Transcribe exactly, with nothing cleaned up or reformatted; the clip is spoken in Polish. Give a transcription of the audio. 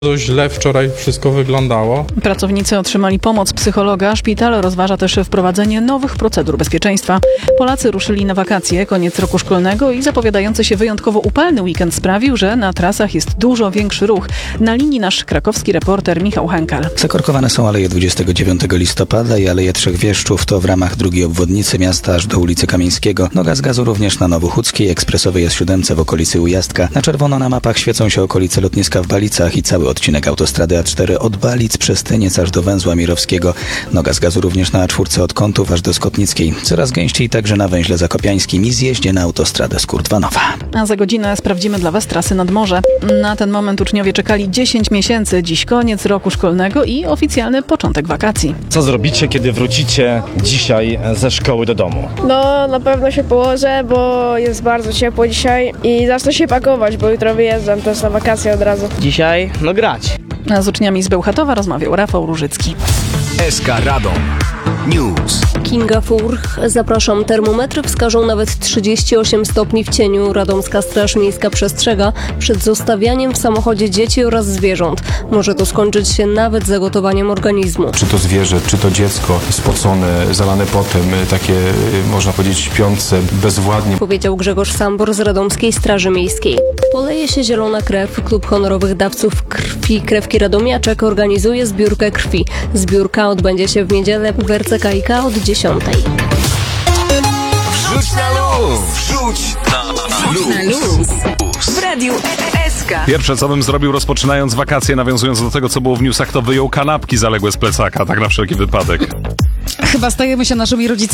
Dość źle wczoraj wszystko wyglądało. Pracownicy otrzymali pomoc psychologa. Szpital rozważa też wprowadzenie nowych procedur bezpieczeństwa. Polacy ruszyli na wakacje, koniec roku szkolnego i zapowiadający się wyjątkowo upalny weekend sprawił, że na trasach jest dużo większy ruch. Na linii nasz krakowski reporter Michał Henkal. Zakorkowane są aleje dwudziestego dziewiątego listopada i aleje Trzech Wieszczów. To w ramach drugiej obwodnicy miasta aż do ulicy Kamieńskiego. Noga z gazu również na Nowochódzkiej, ekspresowej S siedem w okolicy Ujazdka. Na czerwono na mapach świecą się okolice lotniska w Balicach i cały odcinek autostrady A cztery od Balic przez Tyniec aż do węzła Mirowskiego. Noga z gazu również na A cztery od Kątów aż do Skotnickiej. Coraz gęściej także na węźle zakopiańskim i zjeździe na autostradę Skurdwanowa. A za godzinę sprawdzimy dla Was trasy nad morze. Na ten moment uczniowie czekali dziesięć miesięcy. Dziś koniec roku szkolnego i oficjalny początek wakacji. Co zrobicie, kiedy wrócicie dzisiaj ze szkoły do domu? No, na pewno się położę, bo jest bardzo ciepło dzisiaj i zacznę się pakować, bo jutro wyjeżdżam też na wakacje od razu. Dzisiaj, no grać. A z uczniami z Bełchatowa rozmawiał Rafał Różycki. S K Radom News. Kinga Furch. Zapraszam. Termometry wskażą nawet trzydzieści osiem stopni w cieniu. Radomska Straż Miejska przestrzega przed zostawianiem w samochodzie dzieci oraz zwierząt. Może to skończyć się nawet zagotowaniem organizmu. Czy to zwierzę, czy to dziecko spocone, zalane potem, takie, można powiedzieć, śpiące, bezwładnie. Powiedział Grzegorz Sambor z Radomskiej Straży Miejskiej. Poleje się zielona krew. Klub honorowych dawców krwi Krewki Radomiaczek organizuje zbiórkę krwi. Zbiórka odbędzie się w niedzielę w R C K I K od dziesiątej. Wrzuć na luz! Wrzuć na luz! W Radiu S K. Pierwsze, co bym zrobił, rozpoczynając wakacje, nawiązując do tego, co było w newsach, to wyjął kanapki zaległe z plecaka, tak na wszelki wypadek. Chyba stajemy się naszymi rodzicami.